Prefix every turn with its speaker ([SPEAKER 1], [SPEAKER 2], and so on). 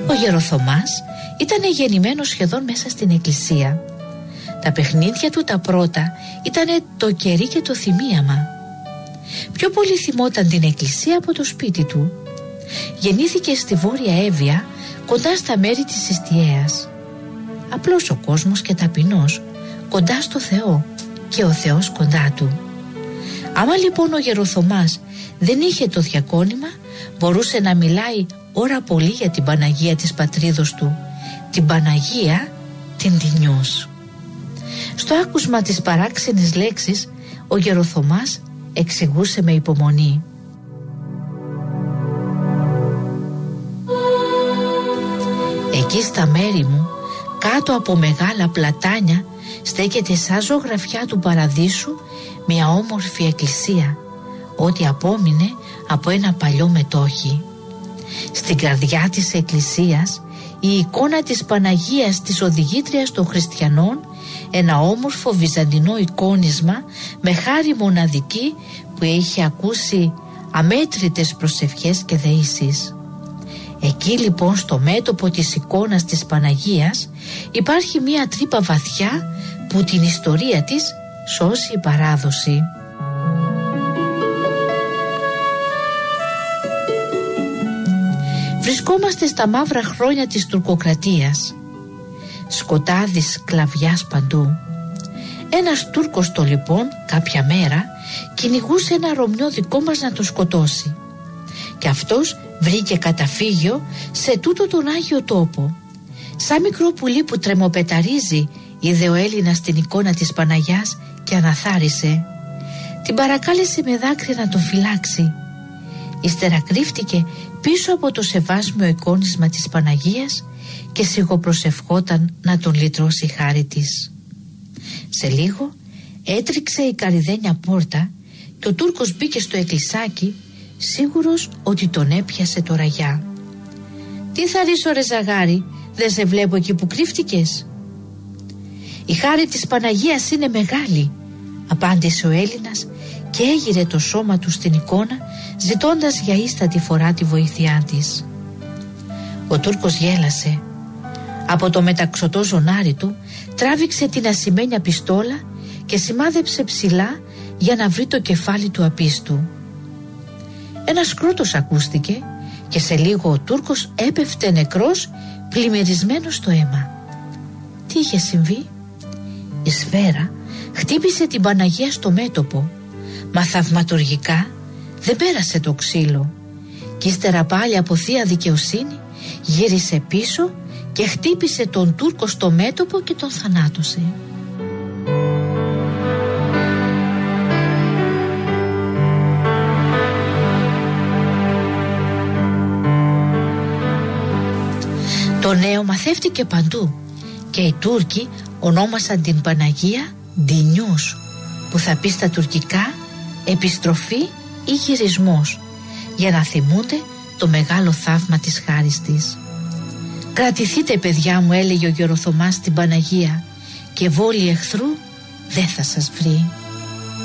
[SPEAKER 1] Ο Γεροθωμάς ήταν γεννημένος σχεδόν μέσα στην εκκλησία. Τα παιχνίδια του τα πρώτα ήταν το κερί και το θυμίαμα. Πιο πολύ θυμόταν την εκκλησία από το σπίτι του. Γεννήθηκε στη Βόρεια Εύβοια, κοντά στα μέρη της Ιστιαίας. Απλός ο κόσμος και ταπεινός, κοντά στο Θεό και ο Θεός κοντά του. Άμα λοιπόν ο Γεροθωμάς δεν είχε το διακόνημα, μπορούσε να μιλάει ώρα πολύ για την Παναγία της πατρίδος του, την Παναγία την Τινιούς. Στο άκουσμα της παράξενης λέξης, ο Γεροθωμάς εξηγούσε με υπομονή. Εκεί στα μέρη μου, κάτω από μεγάλα πλατάνια, στέκεται σαν ζωγραφιά του παραδείσου μια όμορφη εκκλησία, ό,τι απόμεινε από ένα παλιό μετόχι. Στην καρδιά της εκκλησίας η εικόνα της Παναγίας της Οδηγήτριας των Χριστιανών, ένα όμορφο βυζαντινό εικόνισμα με χάρη μοναδική που είχε ακούσει αμέτρητες προσευχές και δεήσεις. Εκεί λοιπόν στο μέτωπο της εικόνας της Παναγίας υπάρχει μία τρύπα βαθιά που την ιστορία της σώσει η παράδοση. Βρισκόμαστε στα μαύρα χρόνια της τουρκοκρατίας. Σκοτάδι σκλαβιάς παντού. Ένας Τούρκος το λοιπόν κάποια μέρα κυνηγούσε ένα Ρωμιό δικό μας να το σκοτώσει. Και αυτός βρήκε καταφύγιο σε τούτο τον Άγιο τόπο. Σαν μικρό πουλί που τρεμοπεταρίζει, είδε ο Έλληνας την εικόνα της Παναγιάς και αναθάρισε. Την παρακάλεσε με δάκρυα να τον φυλάξει. Ύστερα κρύφτηκε πίσω από το σεβάσμιο εικόνισμα της Παναγίας και σιγοπροσευχόταν να τον λυτρώσει η χάρη της. Σε λίγο έτριξε η καρυδένια πόρτα και ο Τούρκος μπήκε στο εκκλησάκι, σίγουρος ότι τον έπιασε το ραγιά. «Τι θα ρίσω ρε ζαγάρι, δεν σε βλέπω εκεί που κρύφτηκες?» «Η χάρη της Παναγίας είναι μεγάλη», απάντησε ο Έλληνας και έγειρε το σώμα του στην εικόνα, ζητώντας για ίστατη φορά τη βοήθειά της. Ο Τούρκος γέλασε. Από το μεταξωτό ζωνάρι του τράβηξε την ασημένια πιστόλα και σημάδεψε ψηλά για να βρει το κεφάλι του απίστου. Ένας κρότος ακούστηκε και σε λίγο ο Τούρκος έπεφτε νεκρός, πλημμυρισμένος στο αίμα. Τι είχε συμβεί? Η σφαίρα χτύπησε την Παναγία στο μέτωπο, μα θαυματουργικά δεν πέρασε το ξύλο, κι ύστερα πάλι από θεία δικαιοσύνη γύρισε πίσω και χτύπησε τον Τούρκο στο μέτωπο και τον θανάτωσε. Το νέο μαθεύτηκε παντού και οι Τούρκοι ονόμασαν την Παναγία Ντινιούς, που θα πει στα τουρκικά επιστροφή ή γυρισμός, για να θυμούνται το μεγάλο θαύμα της χάρης της. «Κρατηθείτε παιδιά μου», έλεγε ο Γεροθωμάς στην Παναγία, «και βόλη εχθρού δεν θα σας βρει».